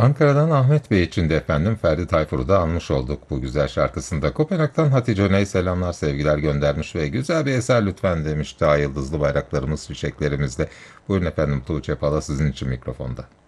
Ankara'dan Ahmet Bey için de efendim Ferdi Tayfur'u da anmış olduk bu güzel şarkısında. Kopenhag'dan Hatice Öney selamlar sevgiler göndermiş ve güzel bir eser lütfen demiş. Daha yıldızlı bayraklarımız çiçeklerimizde. Buyurun efendim Tuğçe Pala sizin için mikrofonda.